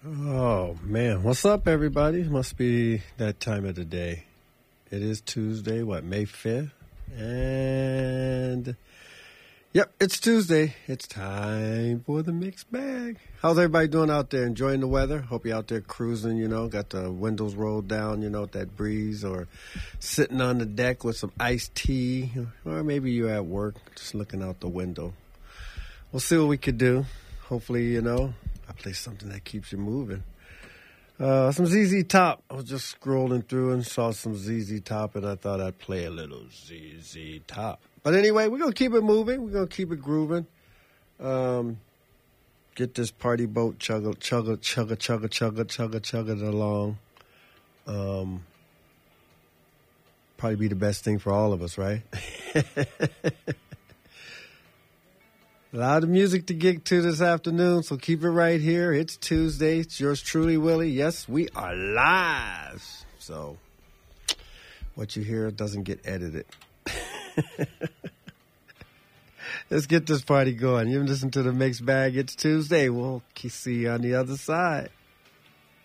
Oh, man. What's up, everybody? Must be that time of the day. It is Tuesday, May 5th? And, yep, it's Tuesday. It's time for the mixed bag. How's everybody doing out there? Enjoying the weather? Hope you're out there cruising, got the windows rolled down, with that breeze, or sitting on the deck with some iced tea, or maybe you're at work just looking out the window. We'll see what we could do. Hopefully, I play something that keeps you moving. Some ZZ Top. I was just scrolling through and saw some ZZ Top, and I thought I'd play a little ZZ Top. But anyway, we're going to keep it moving. We're going to keep it grooving. Get this party boat chugga along. Probably be the best thing for all of us, right? A lot of music to get to this afternoon, so keep it right here. It's Tuesday. It's yours truly, Willie. Yes, we are live. So what you hear doesn't get edited. Let's get this party going. You listen to the mixed bag. It's Tuesday. We'll see you on the other side.